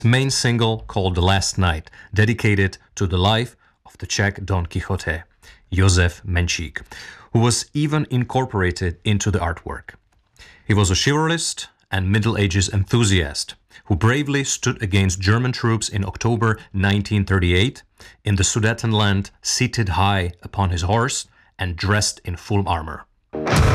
main single called The Last Night, dedicated to the life of the Czech Don Quixote, Josef Menchik, who was even incorporated into the artwork. He was a chivalrist and Middle Ages enthusiast who bravely stood against German troops in October 1938 in the Sudetenland, seated high upon his horse and dressed in full armor.